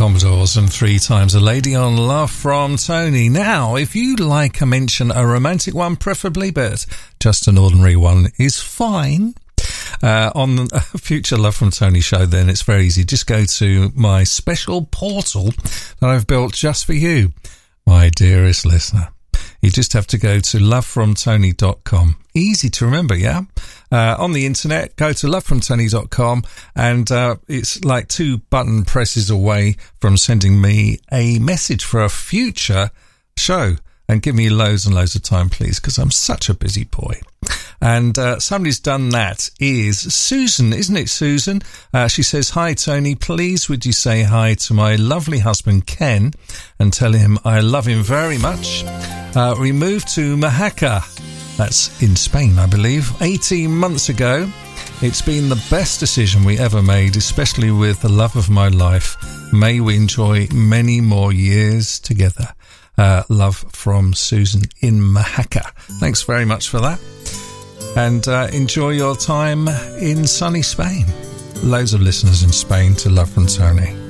Commodores and 3 Times a Lady on Love from Tony. Now, if you'd like a mention, a romantic one preferably, but just an ordinary one is fine, on a future Love from Tony show, then it's very easy. Just go to my special portal that I've built just for you, my dearest listener. You just have to go to lovefromtony.com. Easy to remember, yeah? On the internet, go to lovefromtony.com, and it's like 2 button presses away from sending me a message for a future show. And give me loads and loads of time, please, because I'm such a busy boy. And somebody's done that is Susan, isn't it, Susan? She says, "Hi, Tony. Please would you say hi to my lovely husband, Ken, and tell him I love him very much. We moved to Majaca. That's in Spain, I believe, 18 months ago. It's been the best decision we ever made, especially with the love of my life. May we enjoy many more years together." Love from Susan in Majaca. Thanks very much for that. And enjoy your time in sunny Spain. Loads of listeners in Spain to Love from Tony.